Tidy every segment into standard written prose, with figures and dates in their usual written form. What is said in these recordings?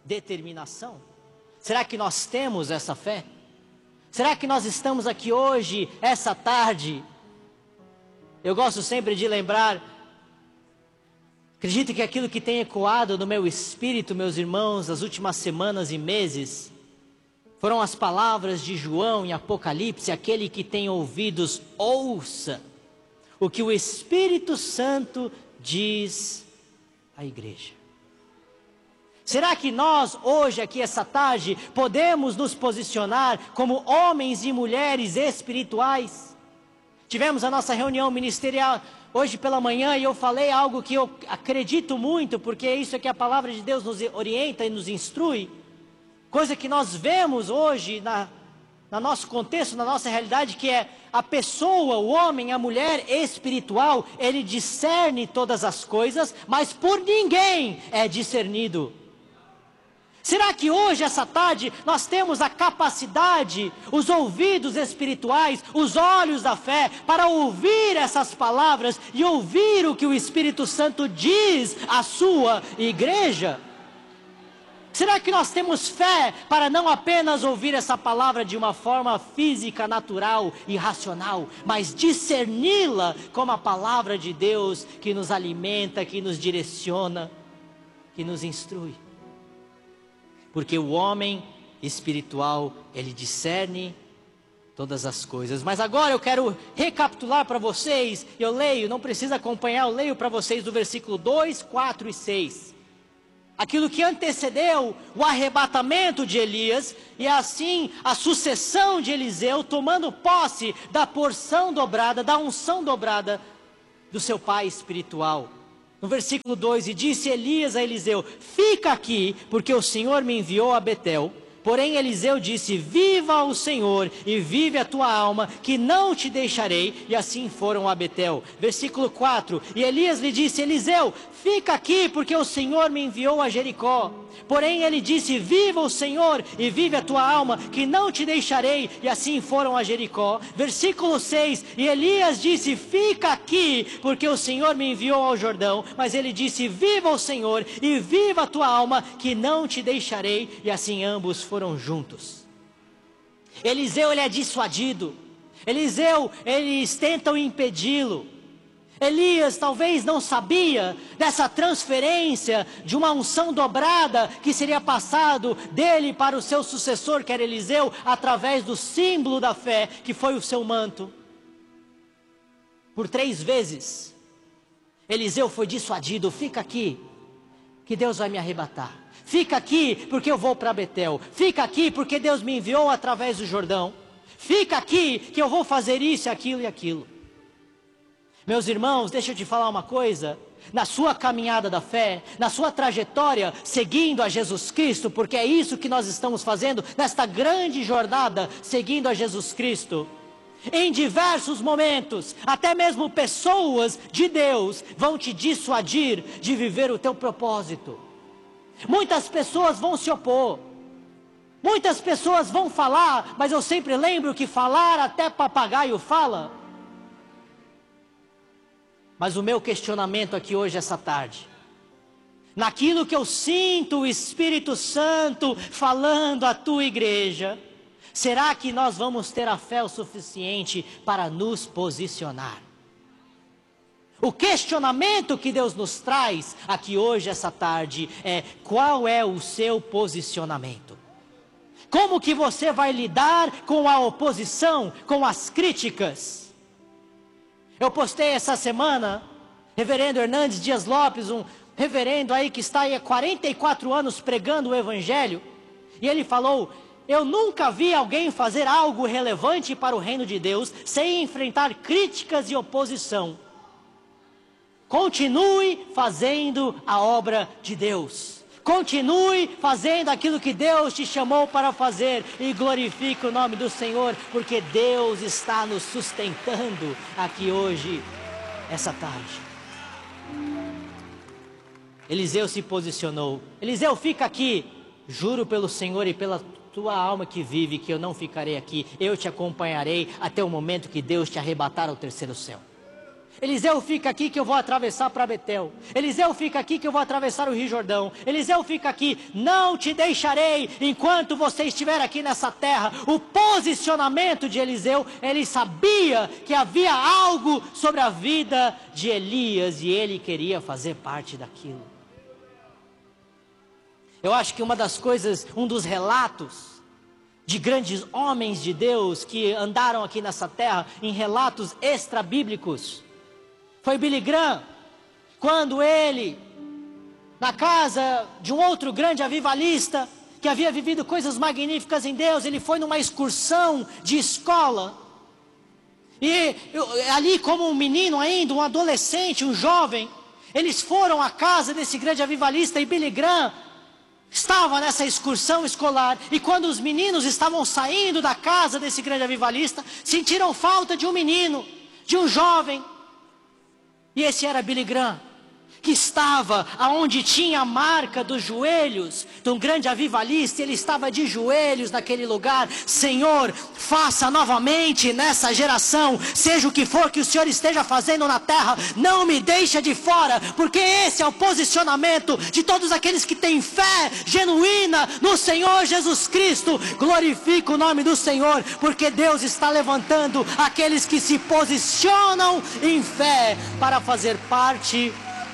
determinação? Será que nós temos essa fé? Será que nós estamos aqui hoje, essa tarde? Eu gosto sempre de lembrar, acredito que aquilo que tem ecoado no meu espírito, meus irmãos, nas últimas semanas e meses, foram as palavras de João em Apocalipse: aquele que tem ouvidos, ouça o que o Espírito Santo diz à igreja. Será que nós, hoje, aqui, essa tarde, podemos nos posicionar como homens e mulheres espirituais? Tivemos a nossa reunião ministerial hoje pela manhã e eu falei algo que eu acredito muito, porque isso é que a palavra de Deus nos orienta e nos instrui. Coisa que nós vemos hoje no nosso contexto, na nossa realidade, que é a pessoa, o homem, a mulher espiritual, ele discerne todas as coisas, mas por ninguém é discernido. Será que hoje, essa tarde, nós temos a capacidade, os ouvidos espirituais, os olhos da fé, para ouvir essas palavras e ouvir o que o Espírito Santo diz à sua igreja? Será que nós temos fé para não apenas ouvir essa palavra de uma forma física, natural e racional, mas discerni-la como a palavra de Deus que nos alimenta, que nos direciona, que nos instrui? Porque o homem espiritual, ele discerne todas as coisas. Mas agora eu quero recapitular para vocês, eu leio, não precisa acompanhar, eu leio para vocês do versículo 2, 4 e 6. Aquilo que antecedeu o arrebatamento de Elias, e assim a sucessão de Eliseu, tomando posse da porção dobrada, da unção dobrada do seu pai espiritual. No versículo 2, e disse Elias a Eliseu: fica aqui, porque o Senhor me enviou a Betel. Porém Eliseu disse: viva o Senhor e vive a tua alma, que não te deixarei. E assim foram a Betel. Versículo 4, e Elias lhe disse: Eliseu, fica aqui, porque o Senhor me enviou a Jericó. Porém ele disse: viva o Senhor e vive a tua alma, que não te deixarei. E assim foram a Jericó. Versículo 6, e Elias disse: fica aqui, porque o Senhor me enviou ao Jordão. Mas ele disse: viva o Senhor e viva a tua alma, que não te deixarei. E assim ambos foram juntos. Eliseu, ele é dissuadido. Eliseu, eles tentam impedi-lo. Elias talvez não sabia dessa transferência de uma unção dobrada que seria passado dele para o seu sucessor, que era Eliseu, através do símbolo da fé, que foi o seu manto. Por 3 vezes, Eliseu foi dissuadido: fica aqui, que Deus vai me arrebatar. Fica aqui, porque eu vou para Betel. Fica aqui, porque Deus me enviou através do Jordão. Fica aqui, que eu vou fazer isso, aquilo e aquilo. Meus irmãos, deixa eu te falar uma coisa. Na sua caminhada da fé, na sua trajetória, seguindo a Jesus Cristo, porque é isso que nós estamos fazendo nesta grande jornada, seguindo a Jesus Cristo. Em diversos momentos, até mesmo pessoas de Deus vão te dissuadir de viver o teu propósito. Muitas pessoas vão se opor. Muitas pessoas vão falar, mas eu sempre lembro que falar até papagaio fala. Mas o meu questionamento aqui hoje, essa tarde, naquilo que eu sinto o Espírito Santo falando à tua igreja, será que nós vamos ter a fé o suficiente para nos posicionar? O questionamento que Deus nos traz aqui hoje, essa tarde, é: qual é o seu posicionamento? Como que você vai lidar com a oposição, com as críticas? Eu postei essa semana, reverendo Hernandes Dias Lopes, um reverendo aí que está aí há 44 anos pregando o Evangelho, e ele falou: eu nunca vi alguém fazer algo relevante para o reino de Deus sem enfrentar críticas e oposição. Continue fazendo a obra de Deus. Continue fazendo aquilo que Deus te chamou para fazer e glorifique o nome do Senhor, porque Deus está nos sustentando aqui hoje, essa tarde. Eliseu se posicionou: Eliseu, fica aqui, juro pelo Senhor e pela tua alma que vive, que eu não ficarei aqui, eu te acompanharei até o momento que Deus te arrebatar ao terceiro céu. Eliseu, fica aqui que eu vou atravessar para Betel. Eliseu, fica aqui que eu vou atravessar o Rio Jordão. Eliseu, fica aqui, não te deixarei enquanto você estiver aqui nessa terra. O posicionamento de Eliseu, ele sabia que havia algo sobre a vida de Elias e ele queria fazer parte daquilo. Eu acho que uma das coisas, um dos relatos de grandes homens de Deus que andaram aqui nessa terra, em relatos extra-bíblicos, foi Billy Graham, quando ele, na casa de um outro grande avivalista, que havia vivido coisas magníficas em Deus, ele foi numa excursão de escola, e ali como um menino ainda, um adolescente, um jovem, eles foram à casa desse grande avivalista, e Billy Graham estava nessa excursão escolar, e quando os meninos estavam saindo da casa desse grande avivalista, sentiram falta de um menino, de um jovem, e esse era Billy Graham, que estava aonde tinha a marca dos joelhos de um grande avivalista. Ele estava de joelhos naquele lugar. Senhor, faça novamente nessa geração, seja o que for que o Senhor esteja fazendo na terra, não me deixa de fora, porque esse é o posicionamento de todos aqueles que têm fé genuína no Senhor Jesus Cristo. Glorifica o nome do Senhor, porque Deus está levantando aqueles que se posicionam em fé para fazer parte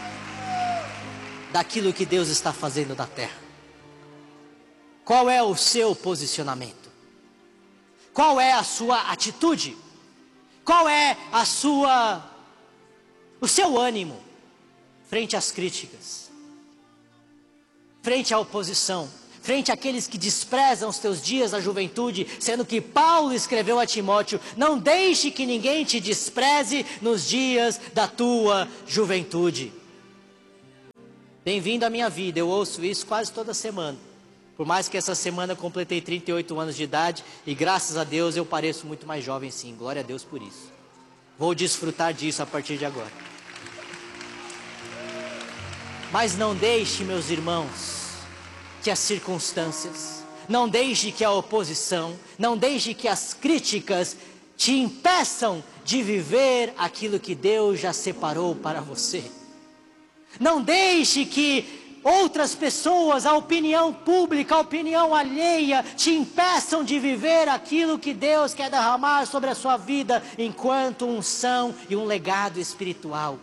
daquilo que Deus está fazendo na terra. Qual é o seu posicionamento? Qual é a sua atitude? Qual é o seu ânimo frente às críticas, frente à oposição, frente àqueles que desprezam os teus dias da juventude, sendo que Paulo escreveu a Timóteo: não deixe que ninguém te despreze nos dias da tua juventude. Bem-vindo à minha vida, eu ouço isso quase toda semana. Por mais que essa semana eu completei 38 anos de idade, e graças a Deus eu pareço muito mais jovem sim, glória a Deus por isso. Vou desfrutar disso a partir de agora. Mas não deixe, meus irmãos, que as circunstâncias, não deixe que a oposição, não deixe que as críticas te impeçam de viver aquilo que Deus já separou para você. Não deixe que outras pessoas, a opinião pública, a opinião alheia, te impeçam de viver aquilo que Deus quer derramar sobre a sua vida, enquanto unção e um legado espiritual.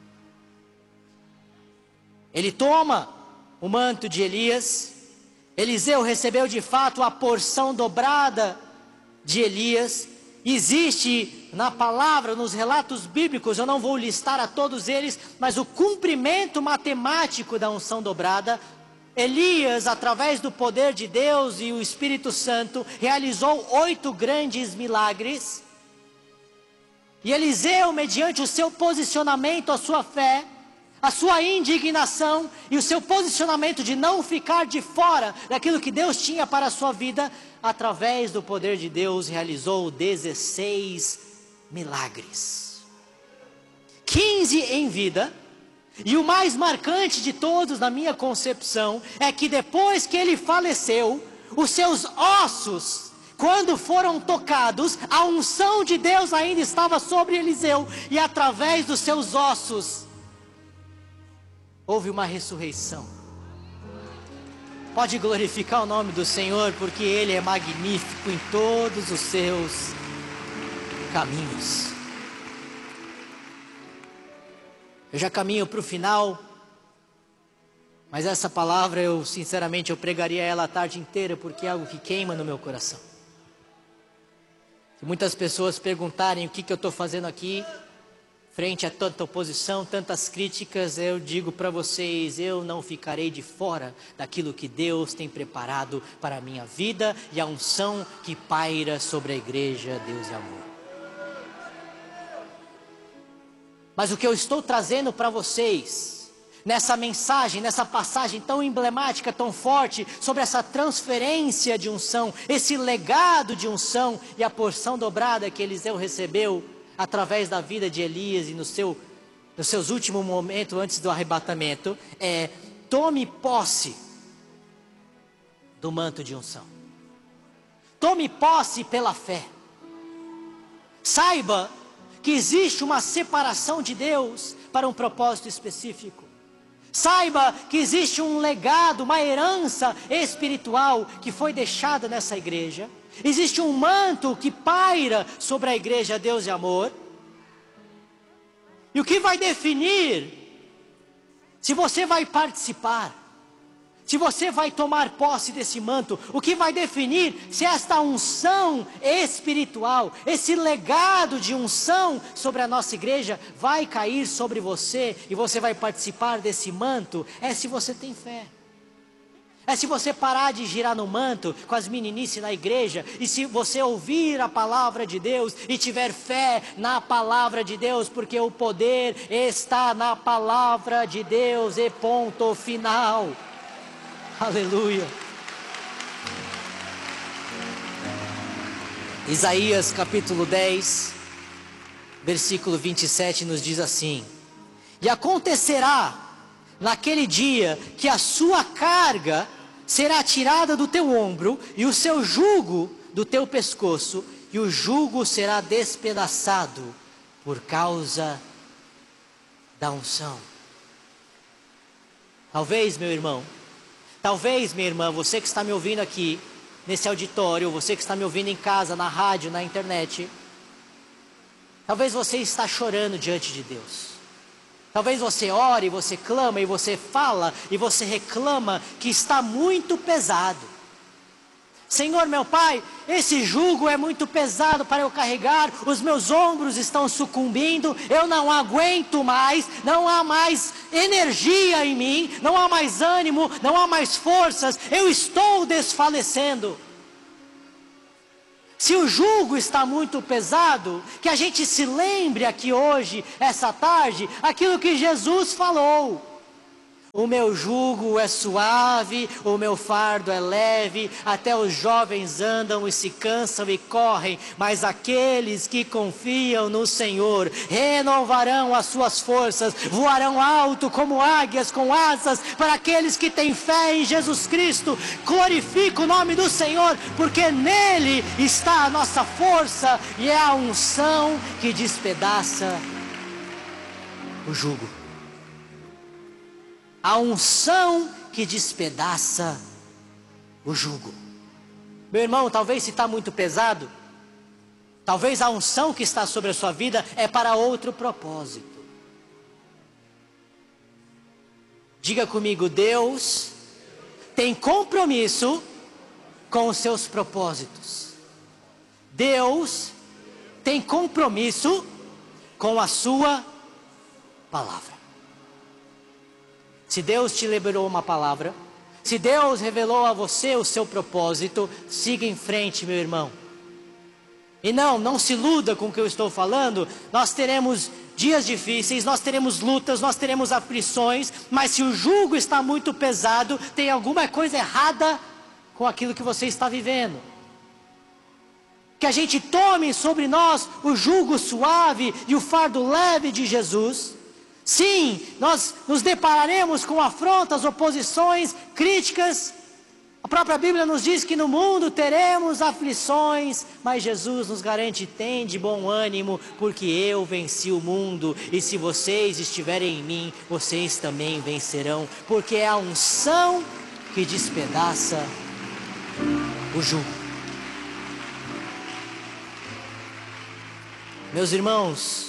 Ele toma o manto de Elias. Eliseu recebeu de fato a porção dobrada de Elias. Existe na palavra, nos relatos bíblicos, eu não vou listar a todos eles, mas o cumprimento matemático da unção dobrada. Elias, através do poder de Deus e o Espírito Santo, realizou 8 grandes milagres. E Eliseu, mediante o seu posicionamento, a sua fé, a sua indignação e o seu posicionamento de não ficar de fora daquilo que Deus tinha para a sua vida, através do poder de Deus, realizou 16 milagres. 15 em vida. E o mais marcante de todos, na minha concepção, é que depois que ele faleceu, os seus ossos, quando foram tocados, a unção de Deus ainda estava sobre Eliseu, e através dos seus ossos houve uma ressurreição. Pode glorificar o nome do Senhor, porque Ele é magnífico em todos os seus caminhos. Eu já caminho para o final, mas essa palavra sinceramente eu pregaria ela a tarde inteira, porque é algo que queima no meu coração. Se muitas pessoas perguntarem o que eu estou fazendo aqui, frente a tanta oposição, tantas críticas, eu digo para vocês, eu não ficarei de fora daquilo que Deus tem preparado para a minha vida e a unção que paira sobre a igreja Deus e Amor. Mas o que eu estou trazendo para vocês, nessa mensagem, nessa passagem tão emblemática, tão forte, sobre essa transferência de unção, esse legado de unção e a porção dobrada que Eliseu recebeu, através da vida de Elias e nos seus últimos momentos antes do arrebatamento, tome posse do manto de unção. Tome posse pela fé. Saiba que existe uma separação de Deus para um propósito específico. Saiba que existe um legado, uma herança espiritual que foi deixada nessa igreja. Existe um manto que paira sobre a igreja Deus de Amor. E o que vai definir se você vai participar, se você vai tomar posse desse manto, o que vai definir se esta unção espiritual, esse legado de unção sobre a nossa igreja vai cair sobre você e você vai participar desse manto, é se você tem fé. É se você parar de girar no manto com as meninices na igreja, e se você ouvir a palavra de Deus e tiver fé na palavra de Deus, porque o poder está na palavra de Deus, e ponto final. Aleluia. Isaías capítulo 10, versículo 27 nos diz assim: e acontecerá naquele dia que a sua carga será tirada do teu ombro e o seu jugo do teu pescoço, e o jugo será despedaçado por causa da unção. Talvez, meu irmão, talvez, minha irmã, você que está me ouvindo aqui nesse auditório, você que está me ouvindo em casa, na rádio, na internet, talvez você está chorando diante de Deus. Talvez você ore, você clama e você fala e você reclama que está muito pesado. Senhor meu Pai, esse jugo é muito pesado para eu carregar, os meus ombros estão sucumbindo, eu não aguento mais, não há mais energia em mim, não há mais ânimo, não há mais forças, eu estou desfalecendo. Se o jugo está muito pesado, que a gente se lembre aqui hoje, essa tarde, aquilo que Jesus falou: o meu jugo é suave, o meu fardo é leve, até os jovens andam e se cansam e correm, mas aqueles que confiam no Senhor renovarão as suas forças, voarão alto como águias com asas. Para aqueles que têm fé em Jesus Cristo, glorifica o nome do Senhor, porque nele está a nossa força e é a unção que despedaça o jugo. A unção que despedaça o jugo. Meu irmão, talvez se está muito pesado, talvez a unção que está sobre a sua vida é para outro propósito. Diga comigo: Deus tem compromisso com os seus propósitos. Deus tem compromisso com a sua palavra. Se Deus te liberou uma palavra, se Deus revelou a você o seu propósito, siga em frente, meu irmão. E não se iluda com o que eu estou falando. Nós teremos dias difíceis, nós teremos lutas, nós teremos aflições, mas se o jugo está muito pesado, tem alguma coisa errada com aquilo que você está vivendo. Que a gente tome sobre nós o jugo suave e o fardo leve de Jesus. Sim, nós nos depararemos com afrontas, oposições, críticas. A própria Bíblia nos diz que no mundo teremos aflições, mas Jesus nos garante: tem de bom ânimo, porque eu venci o mundo, e se vocês estiverem em mim, vocês também vencerão, porque é a unção que despedaça o jugo. Meus irmãos,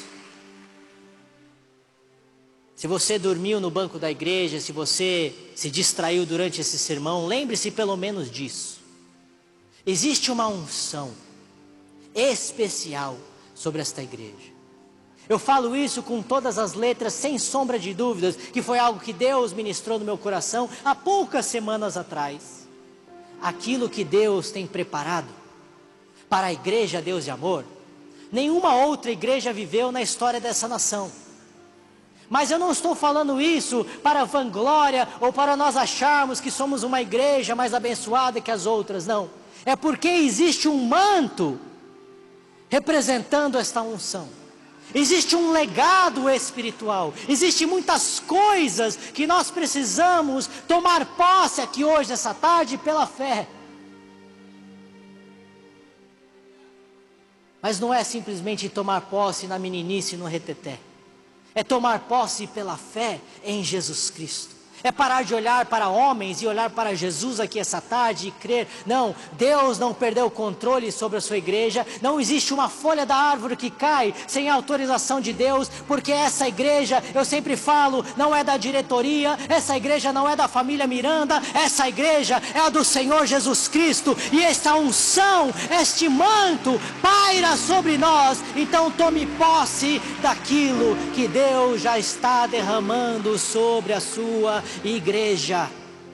se você dormiu no banco da igreja, se você se distraiu durante esse sermão, lembre-se pelo menos disso. Existe uma unção especial sobre esta igreja. Eu falo isso com todas as letras, sem sombra de dúvidas, que foi algo que Deus ministrou no meu coração há poucas semanas atrás. Aquilo que Deus tem preparado para a igreja Deus de Amor, nenhuma outra igreja viveu na história dessa nação. Mas eu não estou falando isso para vanglória ou para nós acharmos que somos uma igreja mais abençoada que as outras, não. É porque existe um manto representando esta unção. Existe um legado espiritual. Existem muitas coisas que nós precisamos tomar posse aqui hoje, nessa tarde, pela fé. Mas não é simplesmente tomar posse na meninice e no reteté. É tomar posse pela fé em Jesus Cristo. É parar de olhar para homens e olhar para Jesus aqui essa tarde e crer. Não, Deus não perdeu o controle sobre a sua igreja. Não existe uma folha da árvore que cai sem a autorização de Deus. Porque essa igreja, eu sempre falo, não é da diretoria. Essa igreja não é da família Miranda. Essa igreja é a do Senhor Jesus Cristo. E esta unção, este manto paira sobre nós. Então tome posse daquilo que Deus já está derramando sobre a sua igreja.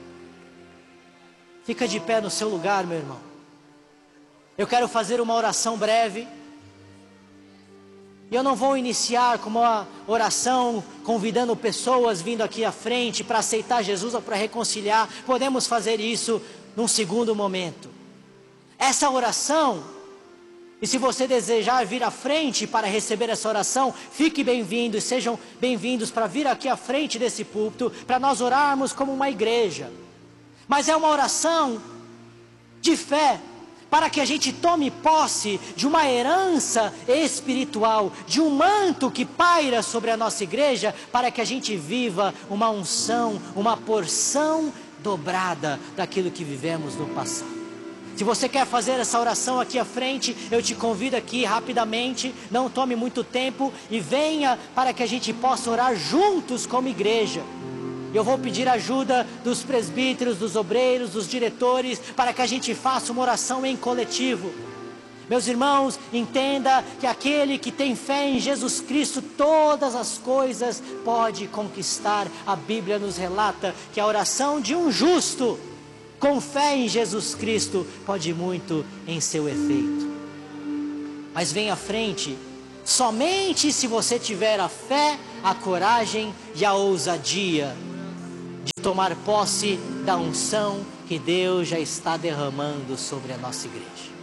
Fica de pé no seu lugar, meu irmão. Eu quero fazer uma oração breve. E eu não vou iniciar com uma oração convidando pessoas vindo aqui à frente para aceitar Jesus ou para reconciliar. Podemos fazer isso num segundo momento. Essa oração, e se você desejar vir à frente para receber essa oração, fique bem-vindo e sejam bem-vindos para vir aqui à frente desse púlpito, para nós orarmos como uma igreja. Mas é uma oração de fé, para que a gente tome posse de uma herança espiritual, de um manto que paira sobre a nossa igreja, para que a gente viva uma unção, uma porção dobrada daquilo que vivemos no passado. Se você quer fazer essa oração aqui à frente, eu te convido aqui rapidamente, não tome muito tempo e venha para que a gente possa orar juntos como igreja. Eu vou pedir ajuda dos presbíteros, dos obreiros, dos diretores, para que a gente faça uma oração em coletivo. Meus irmãos, entenda que aquele que tem fé em Jesus Cristo, todas as coisas pode conquistar. A Bíblia nos relata que a oração de um justo, com fé em Jesus Cristo, pode muito em seu efeito. Mas vem à frente, somente se você tiver a fé, a coragem e a ousadia de tomar posse da unção que Deus já está derramando sobre a nossa igreja.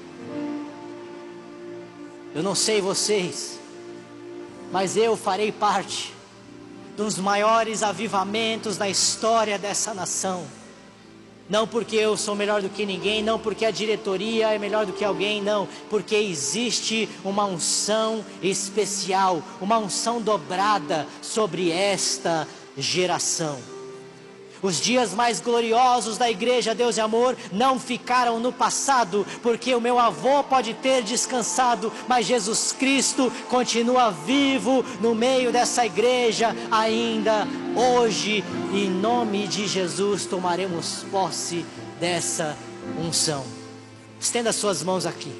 Eu não sei vocês, mas eu farei parte dos maiores avivamentos na história dessa nação. Não porque eu sou melhor do que ninguém, não porque a diretoria é melhor do que alguém, não. Porque existe uma unção especial, uma unção dobrada sobre esta geração. Os dias mais gloriosos da igreja Deus e Amor não ficaram no passado, porque o meu avô pode ter descansado, mas Jesus Cristo continua vivo no meio dessa igreja ainda hoje. E em nome de Jesus tomaremos posse dessa unção. Estenda suas mãos aqui.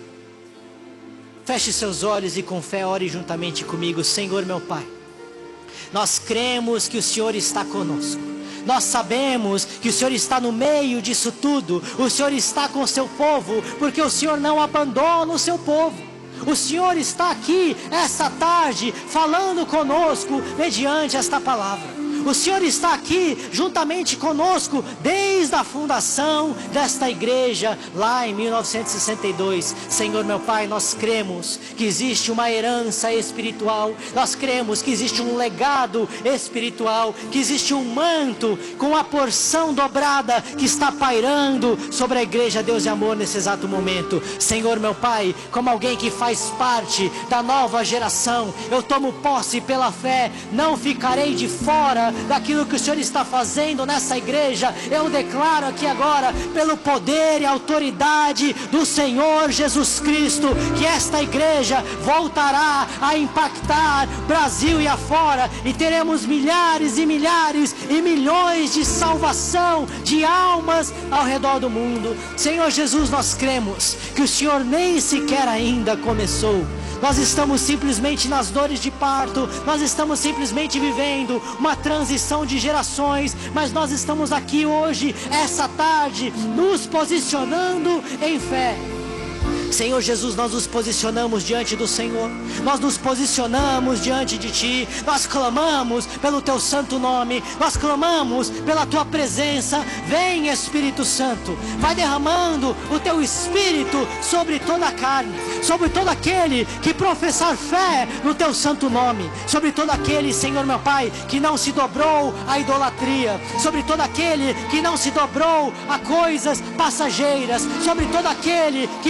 Feche seus olhos e com fé ore juntamente comigo. Senhor meu Pai, nós cremos que o Senhor está conosco. Nós sabemos que o Senhor está no meio disso tudo. O Senhor está com o seu povo, porque o Senhor não abandona o seu povo. O Senhor está aqui esta tarde falando conosco mediante esta palavra. O Senhor está aqui juntamente conosco desde a fundação desta igreja lá em 1962. Senhor meu Pai, nós cremos que existe uma herança espiritual. Nós cremos que existe um legado espiritual, que existe um manto com a porção dobrada que está pairando sobre a igreja Deus e Amor nesse exato momento. Senhor meu Pai, como alguém que faz parte da nova geração, eu tomo posse pela fé, não ficarei de fora daquilo que o Senhor está fazendo nessa igreja. Eu declaro aqui agora, pelo poder e autoridade do Senhor Jesus Cristo, que esta igreja voltará a impactar Brasil e afora, e teremos milhares e milhares e milhões de salvação de almas ao redor do mundo. Senhor Jesus, nós cremos que o Senhor nem sequer ainda começou. Nós estamos simplesmente nas dores de parto, nós estamos simplesmente vivendo uma transição de gerações, mas nós estamos aqui hoje, essa tarde, nos posicionando em fé. Senhor Jesus, nós nos posicionamos diante do Senhor, nós nos posicionamos diante de Ti, nós clamamos pelo Teu santo nome, nós clamamos pela Tua presença. Vem Espírito Santo, vai derramando o Teu Espírito sobre toda a carne, sobre todo aquele que professar fé no Teu santo nome, sobre todo aquele, Senhor meu Pai, que não se dobrou à idolatria, sobre todo aquele que não se dobrou a coisas passageiras, sobre todo aquele que mantém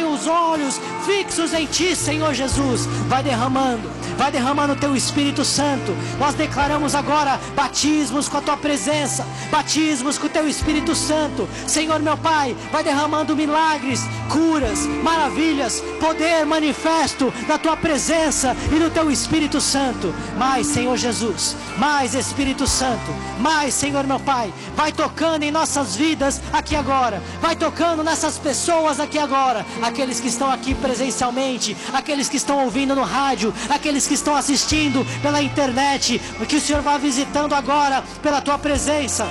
teus olhos fixos em Ti, Senhor Jesus. Vai derramando o Teu Espírito Santo. Nós declaramos agora batismos com a Tua presença, batismos com o Teu Espírito Santo. Senhor meu Pai, vai derramando milagres, curas, maravilhas, poder manifesto da Tua presença e do Teu Espírito Santo. Mais, Senhor Jesus, mais Espírito Santo, mais, Senhor meu Pai, vai tocando em nossas vidas aqui agora, vai tocando nessas pessoas aqui agora, aqueles que estão aqui presencialmente, aqueles que estão ouvindo no rádio, aqueles que estão assistindo pela internet, que o Senhor vai visitando agora pela Tua presença.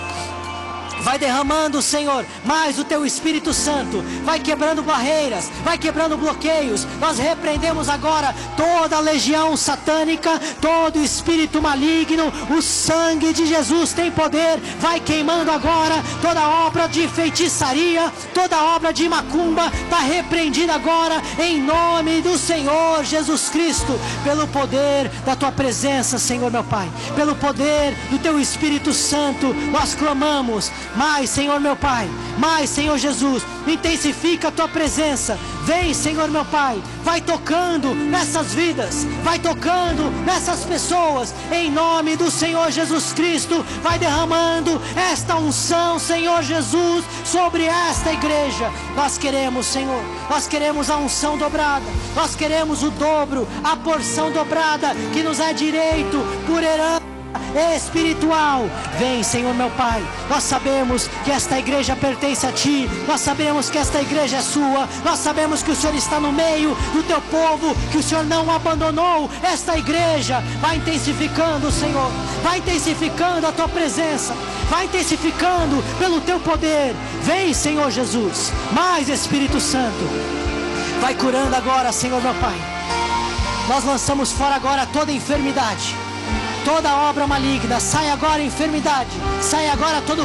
Vai derramando, Senhor, mais o Teu Espírito Santo. Vai quebrando barreiras, vai quebrando bloqueios. Nós repreendemos agora toda a legião satânica, todo espírito maligno. O sangue de Jesus tem poder. Vai queimando agora toda obra de feitiçaria, toda obra de macumba. Está repreendida agora em nome do Senhor Jesus Cristo. Pelo poder da Tua presença, Senhor meu Pai, pelo poder do Teu Espírito Santo, nós clamamos. Mais, Senhor meu Pai, mais, Senhor Jesus, intensifica a Tua presença. Vem, Senhor meu Pai, vai tocando nessas vidas, vai tocando nessas pessoas, em nome do Senhor Jesus Cristo. Vai derramando esta unção, Senhor Jesus, sobre esta igreja. Nós queremos, Senhor, nós queremos a unção dobrada, nós queremos o dobro, a porção dobrada que nos é direito por herança espiritual. Vem, Senhor meu Pai, nós sabemos que esta igreja pertence a Ti, nós sabemos que esta igreja é Sua, nós sabemos que o Senhor está no meio do Teu povo, que o Senhor não abandonou esta igreja. Vai intensificando, Senhor, vai intensificando a Tua presença, vai intensificando pelo Teu poder. Vem, Senhor Jesus, mais Espírito Santo, vai curando agora, Senhor meu Pai. Nós lançamos fora agora toda enfermidade, toda obra maligna. Sai agora enfermidade, sai agora todo